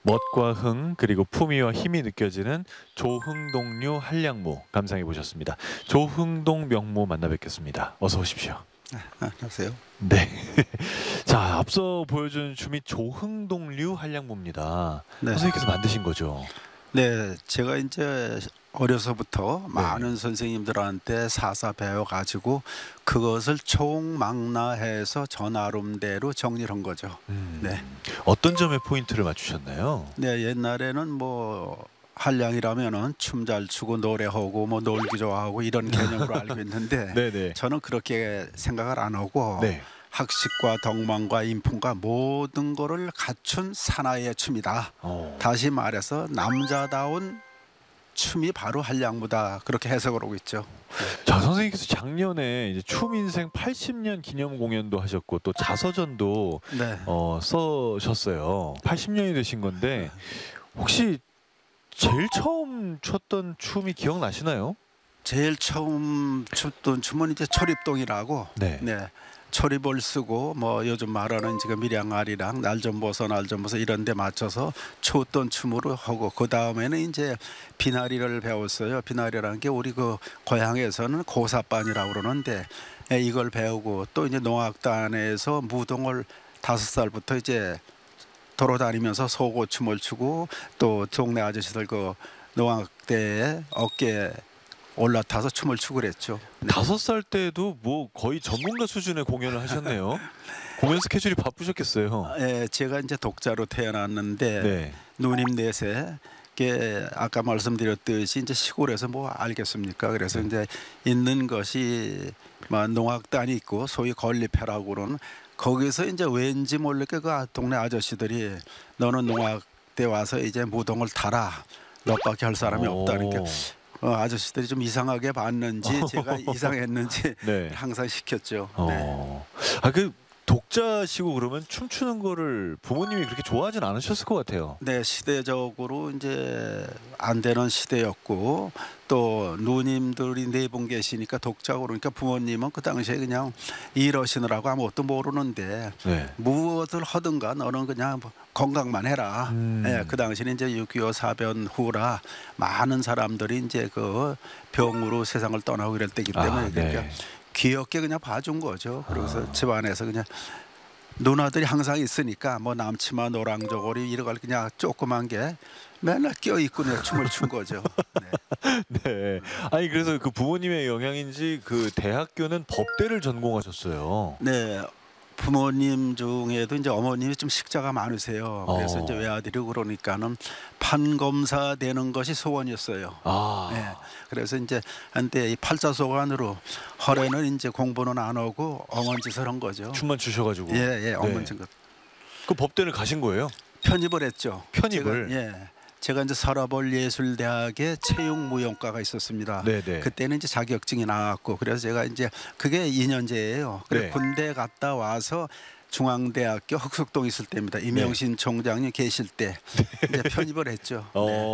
멋과 흥 그리고 품위와 힘이 느껴지는 조흥동류 한량무 감상해 보셨습니다. 조흥동 명모 만나 뵙겠습니다. 어서 오십시오. 안녕하세요. 네. 자, 앞서 보여준 춤이 조흥동류 한량무입니다. 네. 선생님께서 만드신 거죠? 네, 제가 인제 어려서부터 네. 많은 선생님들한테 사사 배워 가지고 그것을 총망라해서 저 나름대로 정리를 한 거죠. 네. 어떤 점에 포인트를 맞추셨나요? 네, 옛날에는 뭐 한량이라면은 춤 잘 추고 노래하고 뭐 놀기 좋아하고 이런 개념으로 알고 있는데 네네. 저는 그렇게 생각을 안 하고 네. 학식과 덕망과 인품과 모든 거를 갖춘 사나이의 춤이다. 어. 다시 말해서 남자다운 춤이 바로 한량무다. 그렇게 해석을 하고 있죠. 자, 선생님께서 작년에 이제 춤 인생 80년 기념 공연도 하셨고 또 자서전도 네. 써셨어요. 80년이 되신 건데 혹시 제일 처음 췄던 춤이 기억나시나요? 제일 처음 췄던 춤은 이제 초립동이라고. 네. 네. 초립을 쓰고 뭐 요즘 말하는 지금 밀양아리랑 날 좀 벗어 이런 데 맞춰서 췄던 춤으로 하고 그다음에는 이제 비나리를 배웠어요. 비나리라는 게 우리 그 고향에서는 고사반이라고 그러는데 이걸 배우고 또 이제 농악단에서 무동을 5살부터 이제 돌아다니면서 소고춤을 추고 또 동네 아저씨들 그 농악대에 어깨에 올라타서 춤을 추고 그랬죠. 네. 5살 때도 뭐 거의 전문가 수준의 공연을 하셨네요. 공연 스케줄이 바쁘셨겠어요. 예, 제가 이제 독자로 태어났는데 네. 누님 넷에 게 아까 말씀드렸듯이 이제 시골에서 뭐 알겠습니까? 그래서 이제 있는 것이 뭐 농악단이 있고 소위 건립회라고 그러는 거기서 이제 왠지 모르게 그 동네 아저씨들이 너는 농악대 와서 이제 무동을 타라. 너밖에 할 사람이 없다니까. 아저씨들이 좀 이상하게 봤는지 제가 이상했는지 네. 항상 시켰죠. 네. 그 독자시고 그러면 춤추는 거를 부모님이 그렇게 좋아하진 않으셨을 것 같아요. 네, 시대적으로 이제 안 되는 시대였고 또 누님들이 4분 계시니까 독자고 그러니까 부모님은 그 당시에 그냥 일하시느라고 아무것도 모르는데 네. 무엇을 하든가 너는 그냥 건강만 해라. 예, 그 당시는 이제 6.25 사변 후라 많은 사람들이 이제 그 병으로 세상을 떠나고 이럴 때기 때문에 그러니까 네. 귀엽게 그냥 봐준 거죠. 그래서 집안에서 그냥 누나들이 항상 있으니까 뭐 남치마 노랑저고리 이런 걸 그냥 조그만 게 맨날 껴입고 그냥 춤을 춘 거죠. 네. 네. 아니 그래서 그 부모님의 영향인지 그 대학교는 법대를 전공하셨어요. 네. 부모님 중에도 이제 어머님이 좀 식자가 많으세요. 그래서 이제 외아들이 그러니까는 판검사 되는 것이 소원이었어요. 아. 네. 그래서 이제 한때 이 팔자소관으로 헐에는 이제 공부는 안 하고 엉언짓을 한 거죠. 춤만 추셔가지고. 예, 예, 네. 엉언짓. 그 법대를 가신 거예요? 편입을 했죠. 편입을? 제가 이제 서라벌 예술대학에 체육무용과가 있었습니다. 네네. 그때는 이제 자격증이 나왔고 그래서 제가 이제 그게 2년제예요. 그래서 네. 군대 갔다 와서 중앙대학교 흑석동 있을 때입니다. 이명신 총장님 계실 때 이제 편입을 했죠.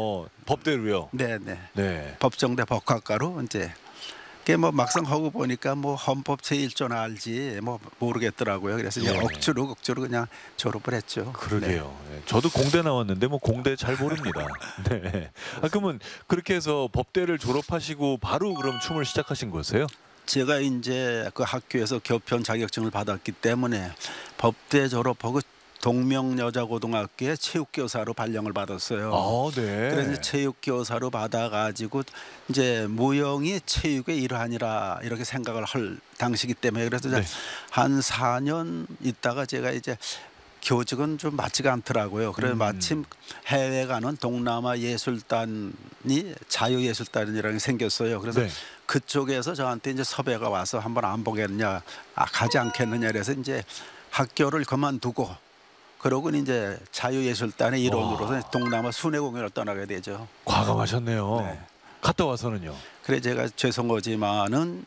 법대로요? 네, 네. 네. 법정대 법학과로 이제 그게 뭐 막상 하고 보니까 뭐 헌법 제1조는 알지 뭐 모르겠더라고요. 그래서 이제 네. 억지로 그냥 졸업을 했죠. 그러게요. 네. 저도 공대 나왔는데 뭐 공대 잘 모릅니다. 네. 그러면 그렇게 해서 법대를 졸업하시고 바로 그럼 춤을 시작하신 거세요? 제가 이제 그 학교에서 교편 자격증을 받았기 때문에 법대 졸업하고 동명여자고등학교에 체육교사로 발령을 받았어요. 아, 네. 그래서 이제 체육교사로 받아가지고 이제 무용이 체육의 일환이라 이렇게 생각을 할 당시기 때문에 그래서 네. 한 4년 있다가 제가 이제 교직은 좀 맞지가 않더라고요. 그래서 마침 해외 가는 동남아 예술단이 자유예술단이라는 게 생겼어요. 그래서 네. 그쪽에서 저한테 이제 섭외가 와서 한번 안 보겠냐, 가지 않겠느냐 그래서 이제 학교를 그만두고 그러고 이제 자유예술단의 일원으로서 동남아 순회 공연을 떠나게 되죠. 과감하셨네요. 네. 갔다 와서는요? 그래 제가 죄송하지만은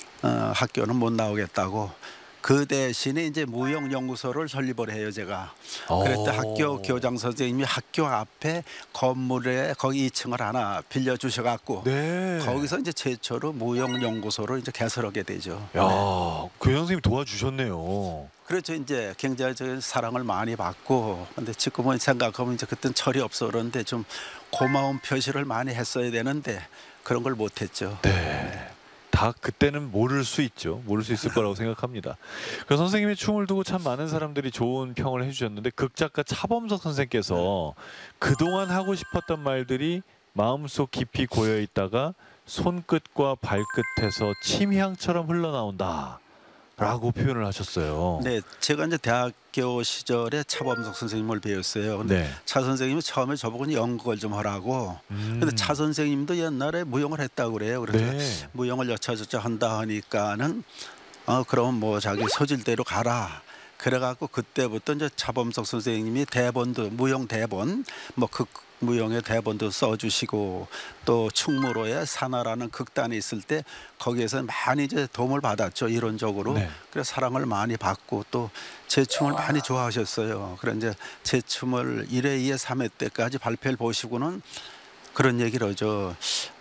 학교는 못 나오겠다고. 그 대신에 이제 무용연구소를 설립을 해요 제가. 그랬더니 학교 교장 선생님이 학교 앞에 건물에 거기 2층을 하나 빌려 주셔갖고 네. 거기서 이제 최초로 무용연구소를 이제 개설하게 되죠. 야, 교장 선생님 도와주셨네요. 그렇죠. 이제 굉장히 저 사랑을 많이 받고 근데 지금은 생각하면 이제 그땐 철이 없어 그런데 좀 고마운 표시를 많이 했어야 되는데 그런 걸 못했죠. 네. 다 그때는 모를 수 있죠. 모를 수 있을 거라고 생각합니다. 그 선생님의 춤을 두고 참 많은 사람들이 좋은 평을 해주셨는데 극작가 차범석 선생께서 그동안 하고 싶었던 말들이 마음속 깊이 고여 있다가 손끝과 발끝에서 침향처럼 흘러나온다. 라고 표현을 하셨어요. 네, 제가 이제 대학교 시절에 차범석 선생님을 배웠어요. 근데 네. 차 선생님이 처음에 저보고 연극을 좀 하라고. 근데 차 선생님도 옛날에 무용을 했다고 그래요. 그래서 네. 무용을 여차저차 한다 하니까는 그럼 뭐 자기 소질대로 가라. 그래갖고 그때부터 이제 차범석 선생님이 대본도 무용 대본 뭐 무용의 대본도 써주시고 또 충무로에 산하라는 극단이 있을 때 거기에서 많이 이제 도움을 받았죠 이론적으로. 네. 그래서 사랑을 많이 받고 또 제 춤을 많이 좋아하셨어요. 그래 이제 제 춤을 1회, 2회, 3회 때까지 발표를 보시고는 그런 얘기를 하죠.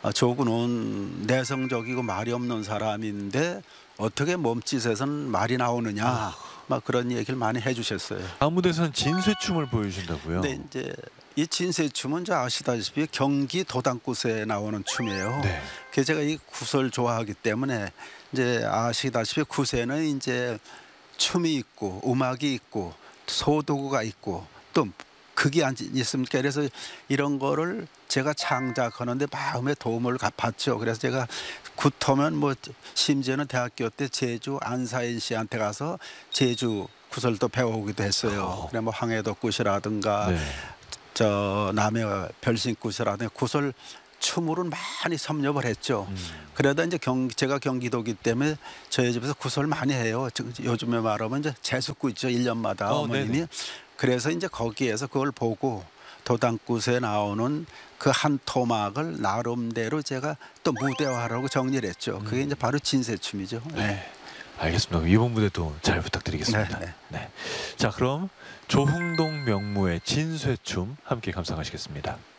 조군은 내성적이고 말이 없는 사람인데 어떻게 몸짓에선 말이 나오느냐. 막 그런 얘기를 많이 해주셨어요. 다음 무대에서는 진쇠춤을 보여주신다고요? 근데 이제 이 진쇠춤은 이제 아시다시피 경기 도당굿에 나오는 춤이에요. 네. 그래서 제가 이 굿을 좋아하기 때문에 이제 아시다시피 굿에는 이제 춤이 있고 음악이 있고 소도구가 있고 또 극이 있습니까? 그래서 이런 거를 제가 창작하는데 마음의 도움을 받죠. 그래서 제가 굿하면 뭐 심지어는 대학교 때 제주 안사인 씨한테 가서 제주 굿을 또 배워오기도 했어요. 그래 뭐 황해도굿이라든가 네. 저 남해 별신굿이라든가 굿을 춤으로 많이 섭렵을 했죠. 그러다 이제 제가 경기도기 때문에 저희 집에서 굿을 많이 해요. 요즘에 말하면 이제 제숙구 있죠. 1년마다 어머님이. 네네. 그래서 이제 거기에서 그걸 보고 도당굿에 나오는 그 한 토막을 나름대로 제가 또 무대화하라고 정리를 했죠. 그게 이제 바로 진쇠춤이죠. 네. 알겠습니다. 이번 무대도 잘 부탁드리겠습니다. 네, 네. 자, 그럼 조흥동 명무의 진쇠춤 함께 감상하시겠습니다.